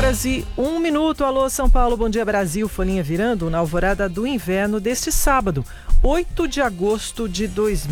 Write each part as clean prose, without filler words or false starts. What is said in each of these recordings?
8h01. Alô, São Paulo, bom dia, Brasil. Folhinha virando na alvorada do inverno deste sábado, 8 de agosto de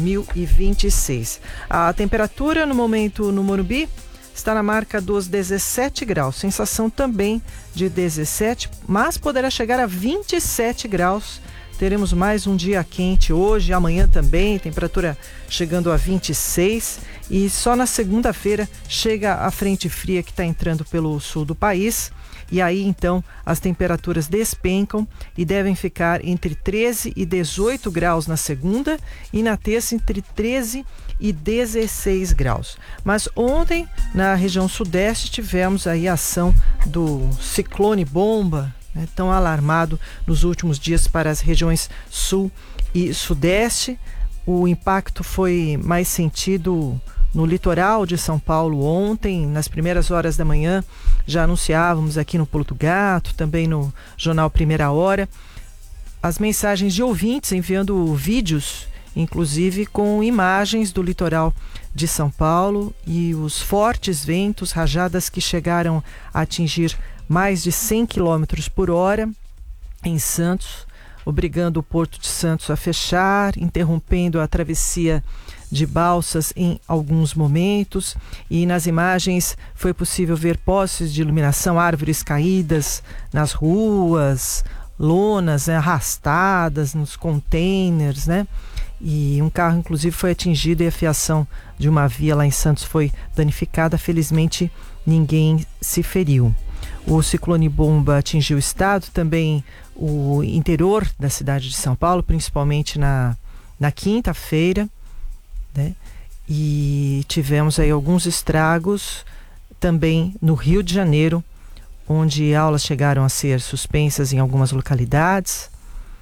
2026. A temperatura no momento no Morumbi está na marca dos 17 graus. Sensação também de 17, mas poderá chegar a 27 graus. Teremos mais um dia quente hoje, amanhã também, temperatura chegando a 26. E só na segunda-feira chega a frente fria que está entrando pelo sul do país. E aí, então, as temperaturas despencam e devem ficar entre 13 e 18 graus na segunda e na terça entre 13 e 16 graus. Mas ontem, na região sudeste, tivemos aí a ação do ciclone bomba, né, tão alarmado nos últimos dias para as regiões sul e sudeste. O impacto foi mais sentido no litoral de São Paulo ontem, nas primeiras horas da manhã. Já anunciávamos aqui no Pulo do Gato, também no Jornal Primeira Hora, as mensagens de ouvintes enviando vídeos, inclusive com imagens do litoral de São Paulo e os fortes ventos, rajadas que chegaram a atingir mais de 100 km por hora em Santos, obrigando o Porto de Santos a fechar, interrompendo a travessia de balsas em alguns momentos. E nas imagens foi possível ver postes de iluminação, árvores caídas nas ruas, lonas, né, arrastadas nos containers, né? E um carro inclusive foi atingido e a fiação de uma via lá em Santos foi danificada. Felizmente ninguém se feriu. O ciclone bomba atingiu o estado, também o interior da cidade de São Paulo, principalmente na quinta-feira, né? E tivemos aí alguns estragos também no Rio de Janeiro, onde aulas chegaram a ser suspensas em algumas localidades,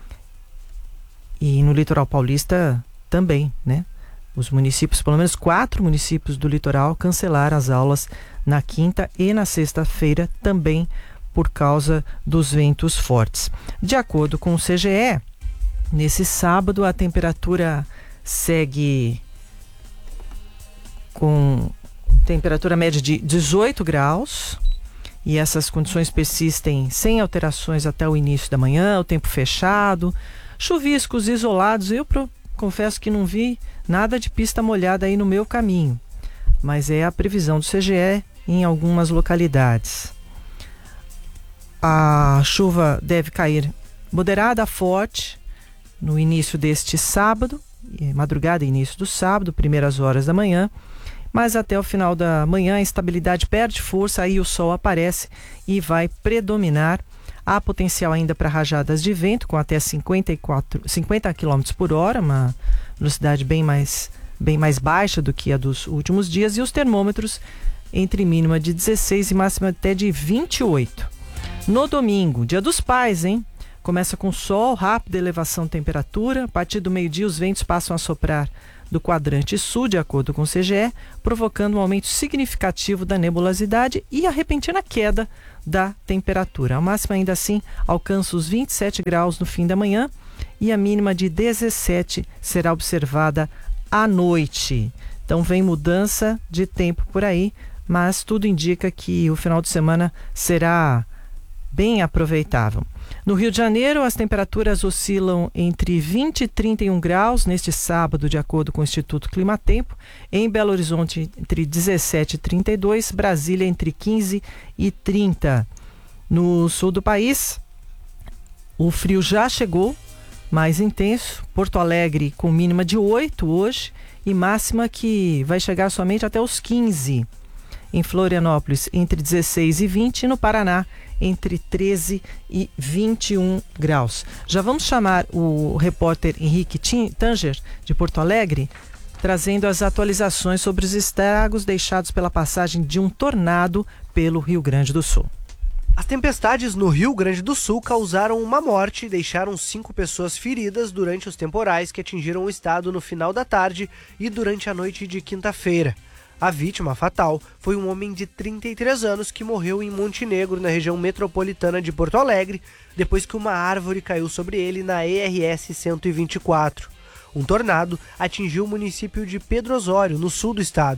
e no litoral paulista também, né? Os municípios, pelo menos 4 municípios do litoral, cancelaram as aulas na quinta e na sexta-feira também por causa dos ventos fortes. De acordo com o CGE, nesse sábado a temperatura segue com temperatura média de 18 graus e essas condições persistem sem alterações até o início da manhã, o tempo fechado, chuviscos isolados. Eu confesso que não vi nada de pista molhada aí no meu caminho, mas é a previsão do CGE em algumas localidades. A chuva deve cair moderada a forte no início deste sábado, madrugada e início do sábado, primeiras horas da manhã, mas até o final da manhã a instabilidade perde força, aí o sol aparece e vai predominar. Há potencial ainda para rajadas de vento com até 50 km por hora, uma velocidade bem mais baixa do que a dos últimos dias, e os termômetros entre mínima de 16 e máxima até de 28. No domingo, dia dos pais, hein? Começa com sol, rápida elevação de temperatura. A partir do meio-dia, os ventos passam a soprar do quadrante sul, de acordo com o CGE, provocando um aumento significativo da nebulosidade e a repentina queda da temperatura. A máxima, ainda assim, alcança os 27 graus no fim da manhã e a mínima de 17 será observada à noite. Então vem mudança de tempo por aí, mas tudo indica que o final de semana será bem aproveitável. No Rio de Janeiro, as temperaturas oscilam entre 20 e 31 graus neste sábado, de acordo com o Instituto Climatempo. Em Belo Horizonte, entre 17 e 32, Brasília entre 15 e 30. No sul do país, o frio já chegou, mais intenso. Porto Alegre com mínima de 8 hoje e máxima que vai chegar somente até os 15. Em Florianópolis, entre 16 e 20, e no Paraná, entre 13 e 21 graus. Já vamos chamar o repórter Henrique Tanger, de Porto Alegre, trazendo as atualizações sobre os estragos deixados pela passagem de um tornado pelo Rio Grande do Sul. As tempestades no Rio Grande do Sul causaram uma morte e deixaram 5 pessoas feridas durante os temporais que atingiram o estado no final da tarde e durante a noite de quinta-feira. A vítima fatal foi um homem de 33 anos que morreu em Montenegro, na região metropolitana de Porto Alegre, depois que uma árvore caiu sobre ele na ERS 124. Um tornado atingiu o município de Pedro Osório, no sul do estado.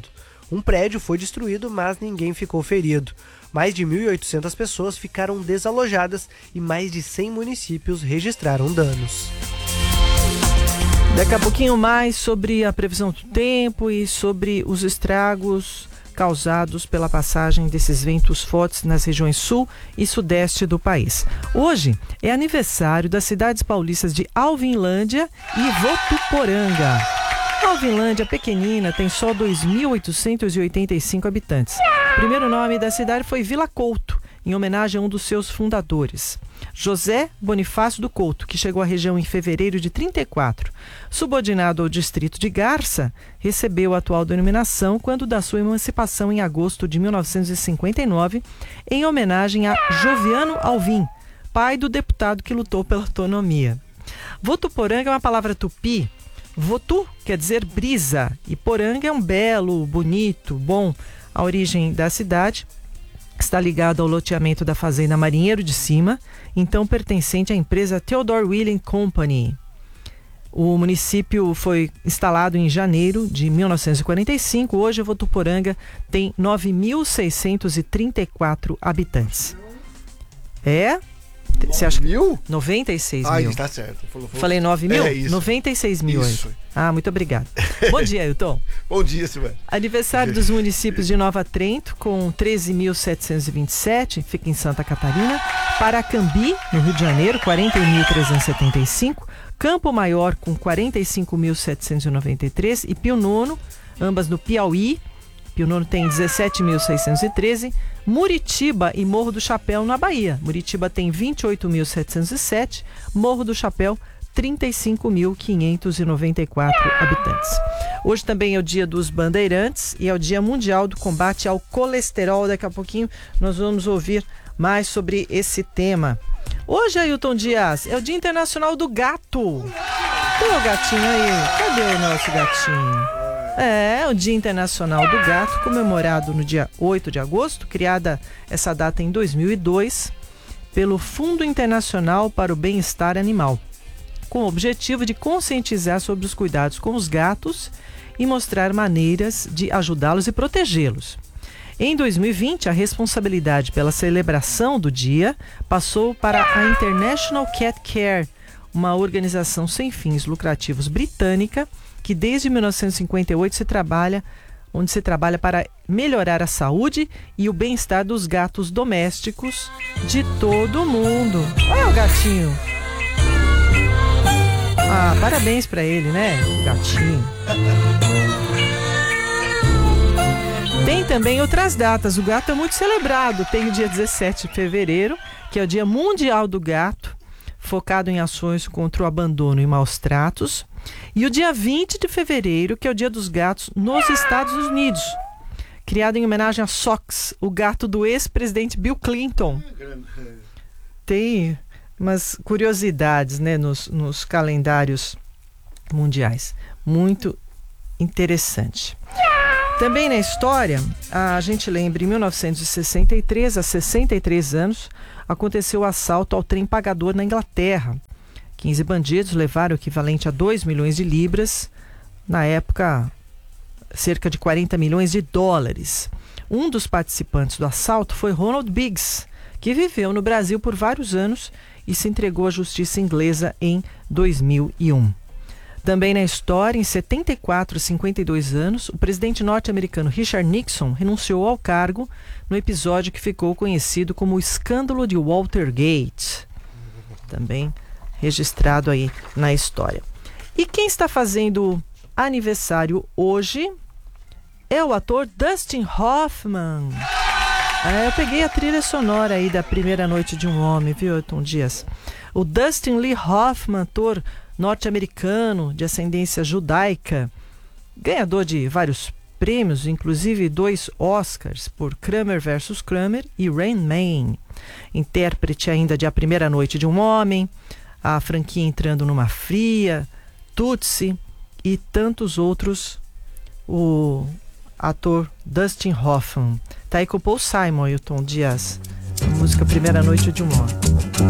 Um prédio foi destruído, mas ninguém ficou ferido. Mais de 1.800 pessoas ficaram desalojadas e mais de 100 municípios registraram danos. Daqui a pouquinho mais sobre a previsão do tempo e sobre os estragos causados pela passagem desses ventos fortes nas regiões sul e sudeste do país. Hoje é aniversário das cidades paulistas de Alvinlândia e Votuporanga. Alvinlândia pequenina tem só 2.885 habitantes. O primeiro nome da cidade foi Vila Couto, em homenagem a um dos seus fundadores, José Bonifácio do Couto, que chegou à região em fevereiro de 34. Subordinado ao distrito de Garça, recebeu a atual denominação quando da sua emancipação em agosto de 1959, em homenagem a Joviano Alvim, pai do deputado que lutou pela autonomia. Votuporanga é uma palavra tupi. Votu quer dizer brisa e poranga é um belo, bonito, bom. A origem da cidade está ligada ao loteamento da fazenda Marinheiro de Cima, então pertencente à empresa Theodore William Company. O município foi instalado em janeiro de 1945. Hoje, Votuporanga tem 9.634 habitantes. Você acha? 96 mil. Tá certo. Falei 9 mil? É isso. 96 mil. Isso. Muito obrigado. Bom dia, Ailton. Bom dia, Silvana. Aniversário dos municípios de Nova Trento, com 13.727, fica em Santa Catarina. Paracambi, no Rio de Janeiro, 40.375. Campo Maior, com 45.793. E Pio Nono, ambas no Piauí. Pio Nono tem 17.613. Muritiba e Morro do Chapéu, na Bahia. Muritiba tem 28.707. Morro do Chapéu, 35.594 habitantes. Hoje também é o dia dos bandeirantes e é o dia mundial do combate ao colesterol. Daqui a pouquinho nós vamos ouvir mais sobre esse tema. Hoje, Ailton Dias, é o Dia Internacional do Gato. Tem o gatinho aí? Cadê o nosso gatinho? É o Dia Internacional do Gato, comemorado no dia 8 de agosto, criada essa data em 2002 pelo Fundo Internacional para o Bem-Estar Animal, com o objetivo de conscientizar sobre os cuidados com os gatos e mostrar maneiras de ajudá-los e protegê-los. Em 2020, a responsabilidade pela celebração do dia passou para a International Cat Care, uma organização sem fins lucrativos britânica que desde 1958 onde se trabalha para melhorar a saúde e o bem-estar dos gatos domésticos de todo mundo. Olha o gatinho. Parabéns para ele, né? O gatinho. Tem também outras datas. O gato é muito celebrado. Tem o dia 17 de fevereiro, que é o Dia Mundial do Gato, focado em ações contra o abandono e maus tratos. E o dia 20 de fevereiro, que é o Dia dos Gatos nos Estados Unidos, criado em homenagem a Sox, o gato do ex-presidente Bill Clinton. Tem umas curiosidades, né, nos calendários mundiais. Muito interessante. Também na história, a gente lembra, em 1963, há 63 anos, aconteceu o assalto ao trem pagador na Inglaterra. 15 bandidos levaram o equivalente a 2 milhões de libras, na época cerca de 40 milhões de dólares. Um dos participantes do assalto foi Ronald Biggs, que viveu no Brasil por vários anos e se entregou à justiça inglesa em 2001. Também na história, em 74, 52 anos, o presidente norte-americano Richard Nixon renunciou ao cargo no episódio que ficou conhecido como o escândalo de Watergate. Também registrado aí na história. E quem está fazendo aniversário hoje é o ator Dustin Hoffman. Eu peguei a trilha sonora aí da Primeira Noite de um Homem, viu, Ailton Dias? O Dustin Lee Hoffman, ator norte-americano de ascendência judaica, ganhador de vários prêmios, inclusive 2 Oscars por Kramer vs. Kramer e Rain Man. Intérprete ainda de A Primeira Noite de um Homem, a franquia Entrando numa Fria, Tootsie e tantos outros. O ator Dustin Hoffman tá aí com o Paul Simon, Ailton Dias, a música Primeira Noite de um Homem.